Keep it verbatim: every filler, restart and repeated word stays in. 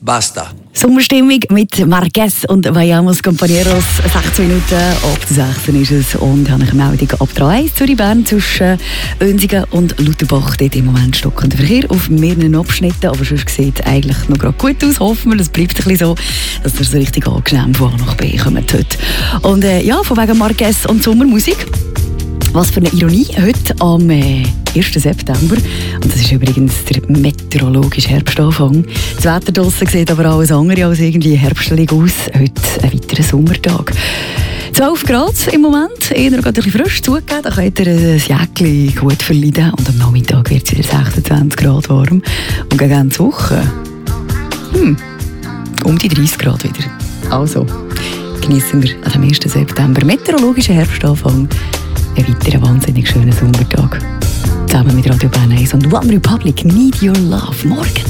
Basta. Sommerstimmung mit Marquez und Vayamos Compañeros. sechzehn Minuten ab der sechzehn ist es. Und habe ich eine Meldung ab der A eins Zürich-Bern zwischen Önsingen und Lauterbach. Dort im Moment stockender Verkehr auf mehreren Abschnitten. Aber sonst sieht es eigentlich noch gerade gut aus. Hoffen wir, es bleibt ein bisschen so, dass ihr so richtig angenehm von A nach B kommt heute. Und äh, ja, von wegen Marquez und Sommermusik. Was für eine Ironie, heute am äh, ersten September. Und das ist übrigens der meteorologische Herbstanfang. Das Wetter draussen sieht aber alles andere als irgendwie herbstlich aus. Heute ein weiterer Sommertag. zwölf Grad im Moment, eher gerade ein bisschen frisch zugegeben. Da könnt ihr ein Jäckchen gut verleiden. Und am Nachmittag wird es wieder sechsundzwanzig Grad warm. Und gegen Ende Woche hm, um die dreißig Grad wieder. Also, genießen wir am ersten September meteorologischen Herbstanfang. Ein weiterer wahnsinnig schöner Sommertag. Zusammen mit Radio Bern eins und One Republic, Need Your Love. Morgen.